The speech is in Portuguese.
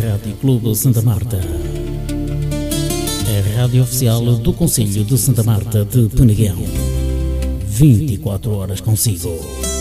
Rádio Clube Santa Marta, a rádio oficial do Concelho de Santa Marta de Peneguão. 24 horas consigo.